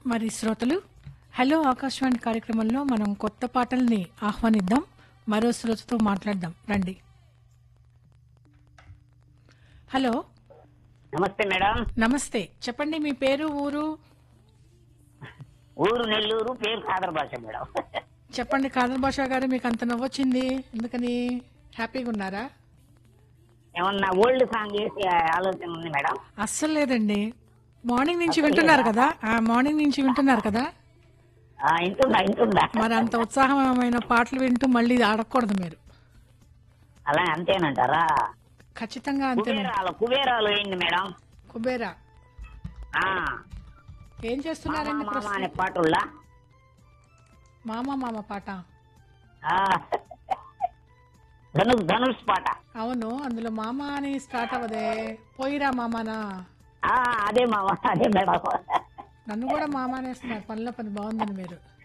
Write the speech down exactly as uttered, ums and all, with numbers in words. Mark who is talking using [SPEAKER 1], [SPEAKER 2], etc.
[SPEAKER 1] మరి శ్రోతలు హలో ఆకాశవాణి కార్యక్రమంలో మనం కొత్త పాటల్ని ఆహ్వానిద్దాం. మరో శ్రోతతో మాట్లాడదాం రండి. హలో,
[SPEAKER 2] నమస్తే మేడం.
[SPEAKER 1] నమస్తే. చెప్పండి మీ పేరు, ఊరు?
[SPEAKER 2] ఊరు నెల్లూరు, పేరు కాదర్ భాష మేడం.
[SPEAKER 1] చెప్పండి కాదర్ భాషా గారు, మీకు అంత నవ్వొచ్చింది ఎందుకని? హ్యాపీగా ఉన్నారా?
[SPEAKER 2] ఏమన్నా ఓల్డ్ సాంగ్ చేసి ఆలోచన ఉంది మేడం?
[SPEAKER 1] అస్సలు లేదండి. మార్నింగ్ నుంచి
[SPEAKER 2] అస్సలు
[SPEAKER 1] వింటున్నారు
[SPEAKER 2] లేదా?
[SPEAKER 1] కదా, ఆ మార్నింగ్ నుంచి వింటున్నారు కదా,
[SPEAKER 2] ఆ, ఇంటుందా ఇంటుందా
[SPEAKER 1] మరి అంత ఉత్సాహమైన పాటలు వింటూ మళ్ళీ అడగకూడదు మీరు.
[SPEAKER 2] అలా అంతేనంటారా?
[SPEAKER 1] ఖచ్చితంగా అంతేనండి.
[SPEAKER 2] కుబేరాలు కుబేరాలు ఏంటి మేడం?
[SPEAKER 1] కుబేరా
[SPEAKER 2] ఆ,
[SPEAKER 1] ఏం
[SPEAKER 2] మామ
[SPEAKER 1] చేస్తున్నారండి
[SPEAKER 2] మామ
[SPEAKER 1] ప్రస్తుతం?
[SPEAKER 2] అనే పాటుల్లా.
[SPEAKER 1] మామ మామ పాట.
[SPEAKER 2] ఆ, ధనుష్ ధనుష్ పాట.
[SPEAKER 1] అవును, అందులో మామ అని స్టార్ట్ అవ్వదే, పోయిరా మామానా.
[SPEAKER 2] ఆ, అదే మామ, అదే మేడం.
[SPEAKER 1] నన్ను కూడా మామ అనేస్తున్నారు, పనిలో పని బాగుందని మీరు.